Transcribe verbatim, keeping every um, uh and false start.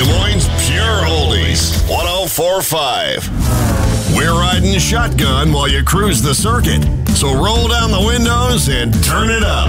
Des Moines Pure Oldies, one oh four point five. We're riding shotgun while you cruise the circuit. So roll down the windows and turn it up.